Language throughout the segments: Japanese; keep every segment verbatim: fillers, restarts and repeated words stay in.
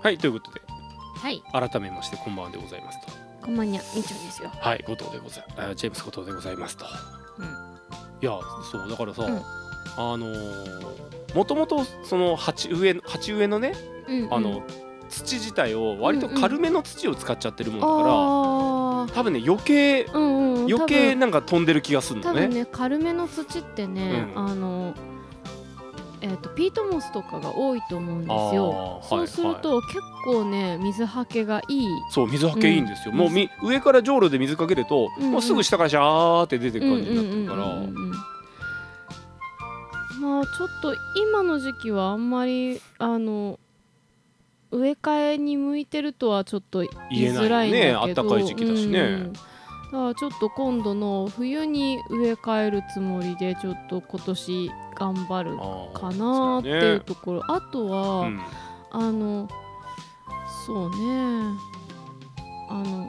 はい、ということではい、 改めましてこんばんはでございますと。 こんばんにゃ、みちょですよ。 はい、後藤でございあジェームス後藤でございますと。 うん、 いやそうだからさ、 うんあのー、もともとその鉢植え鉢植えのね、 うんうん、 あの土自体を割と軽めの土を使っちゃってるもんだあから、 ー多分ね余計うんうん、 余計なんか飛んでる気がするのね。 多分ね、軽めの土ってね、 うんあのえーとピートモスとかが多いと思うんですよ。 あーそうすると、結構ね水はけがいい。 そう水はけいいんですよ、 うんもうみ上からじょうろで水かけると、 うんうんもうすぐ下からシャーって出てく感じになってるから、 うんうんうんうんうん、まあちょっと今の時期はあんまりあの植え替えに向いてるとはちょっと言いづらいんだけど、 言えないよね、あったかい時期だしね、 うん、だからちょっと今度の冬に植え替えるつもりでちょっと今年頑張るかなっていうところ。 あ,、ね、あとは、うん、あのそうねあの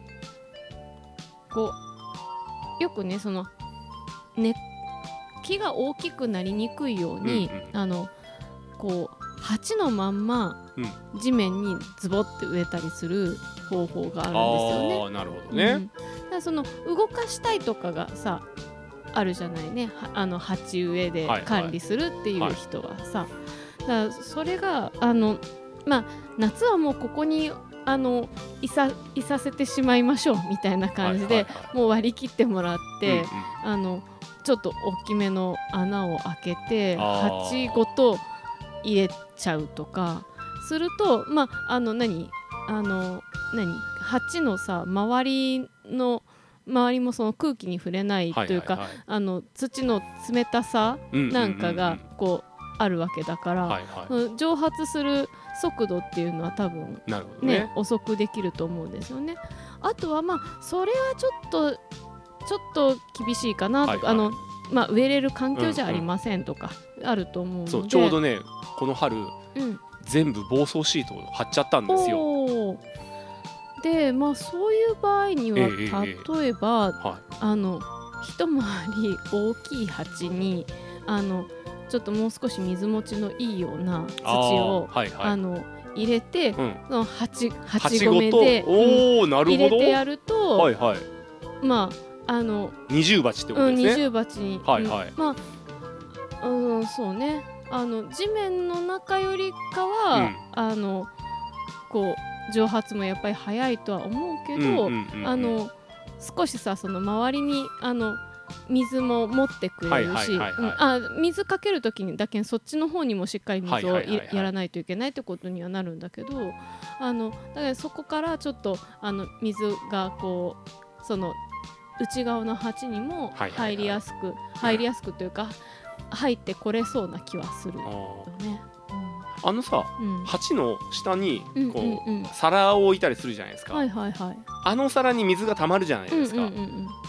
こうよくねその根木が大きくなりにくいように、うんうん、あのこう鉢のまんま地面にズボって植えたりする方法があるんですよね。 あー、なるほどね、 うん、だからその動かしたいとかがさあるじゃないね、あの鉢植えで管理するっていう人はさ、はいはい、だからそれがあのまあ夏はもうここにあのいさ、いさせてしまいましょうみたいな感じで、はいはいはい、もう割り切ってもらって、うんうん、あのちょっと大きめの穴を開けて鉢ごと入れちゃうとかすると、まああの何あの何鉢のさ周りの周りもその空気に触れないというか、はいはいはい、あの土の冷たさなんかがこうあるわけだから、はいはい、蒸発する速度っていうのは多分 ね, ね遅くできると思うんですよね。あとはまあそれはちょっとちょっと厳しいかなとか、はいはい、あのまあ、植えれる環境じゃありませんとかあると思うので、 そうちょうどねこの春、 うん、 全部防草シートを貼っちゃったんですよ。 でまあそういう場合には、えー、例えば、えーはい、あの一回り大きい鉢にあのちょっともう少し水持ちのいいような土をあ、はいはい、あの入れて、うん、その鉢鉢込めで、 おー、なるほど、 入れてやると、 はいはい、 まああの二重鉢ってことですね。 うん、二重鉢に、 はいはい、 まあ、うん、そうねあの地面の中よりかは、うん、あのこう蒸発もやっぱり早いとは思うけど、あの少しさその周りにあの水も持ってくれるし、水かけるときにだけそっちの方にもしっかり水をやらないといけないってことにはなるんだけど、あのだからそこからちょっとあの水がこうその内側の鉢にも入りやすく、はいはいはい、入りやすくというか入ってこれそうな気はするよね。 うん、あのさ、うん、鉢の下にこう、うんうんうん、皿を置いたりするじゃないですか、 はいはいはい、 あの皿に水が溜まるじゃないですか、うんうんうんうん、